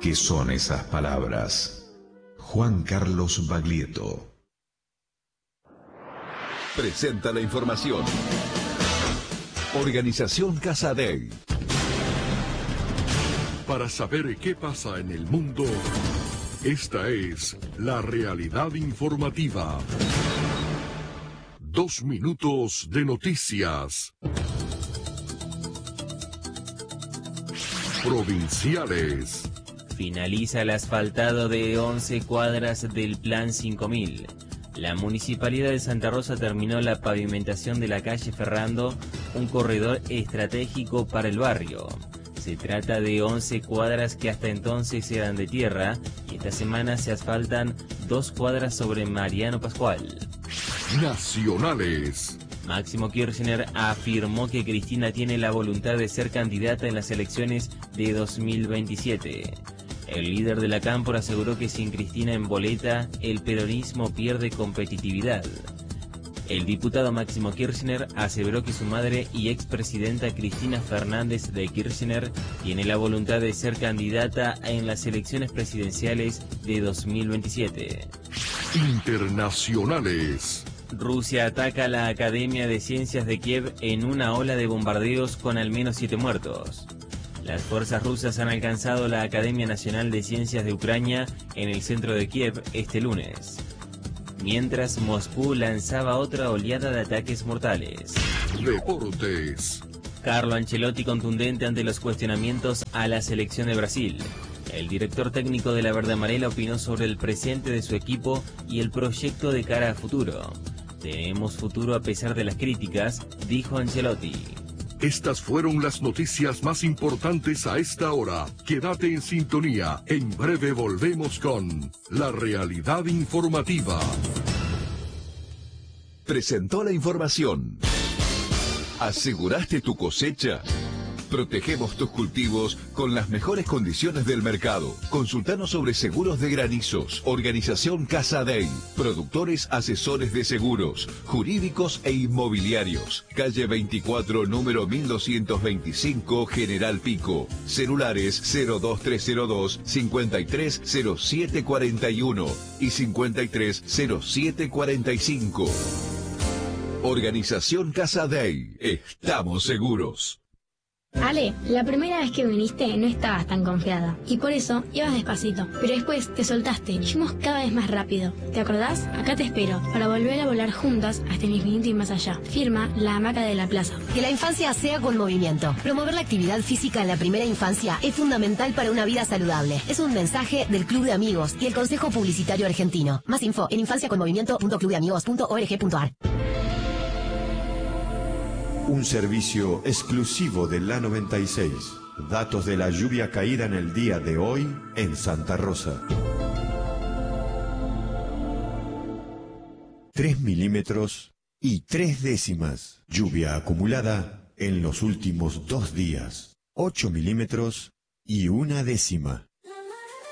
¿Qué son esas palabras? Juan Carlos Baglietto. Presenta la información. Organización Casadei. Para saber qué pasa en el mundo, esta es la realidad informativa. 2 minutos de noticias. Provinciales. Finaliza el asfaltado de 11 cuadras del Plan 5000. La Municipalidad de Santa Rosa terminó la pavimentación de la calle Ferrando, un corredor estratégico para el barrio. Se trata de 11 cuadras que hasta entonces eran de tierra y esta semana se asfaltan 2 cuadras sobre Mariano Pascual. Nacionales. Máximo Kirchner afirmó que Cristina tiene la voluntad de ser candidata en las elecciones de 2027. El líder de la Cámpora aseguró que sin Cristina en boleta, el peronismo pierde competitividad. El diputado Máximo Kirchner aseveró que su madre y expresidenta Cristina Fernández de Kirchner tiene la voluntad de ser candidata en las elecciones presidenciales de 2027. Internacionales. Rusia ataca la Academia de Ciencias de Kiev en una ola de bombardeos con al menos 7 muertos. Las fuerzas rusas han alcanzado la Academia Nacional de Ciencias de Ucrania en el centro de Kiev este lunes, mientras Moscú lanzaba otra oleada de ataques mortales. Deportes. Carlo Ancelotti contundente ante los cuestionamientos a la selección de Brasil. El director técnico de la Verde Amarela opinó sobre el presente de su equipo y el proyecto de cara a futuro. Tenemos futuro a pesar de las críticas, dijo Ancelotti. Estas fueron las noticias más importantes a esta hora. Quédate en sintonía. En breve volvemos con la realidad informativa. Presentó la información. ¿Aseguraste tu cosecha? Protegemos tus cultivos con las mejores condiciones del mercado. Consultanos sobre seguros de granizos. Organización Casadei. Productores asesores de seguros, jurídicos e inmobiliarios. Calle 24, número 1225, General Pico. Celulares 02302 530741 y 530745. Organización Casadei. Estamos seguros. Ale, la primera vez que viniste no estabas tan confiada y por eso ibas despacito, pero después te soltaste y fuimos cada vez más rápido. ¿Te acordás? Acá te espero para volver a volar juntas hasta el infinito y más allá. Firma La Hamaca de la Plaza. Que la infancia sea con movimiento. Promover la actividad física en la primera infancia es fundamental para una vida saludable. Es un mensaje del Club de Amigos y el Consejo Publicitario Argentino. Más info en infanciaconmovimiento.clubdeamigos.org.ar. Un servicio exclusivo de la 96. Datos de la lluvia caída en el día de hoy en Santa Rosa. 3 milímetros y 3 décimas. Lluvia acumulada en los últimos 2 días. 8 milímetros y 1 décima.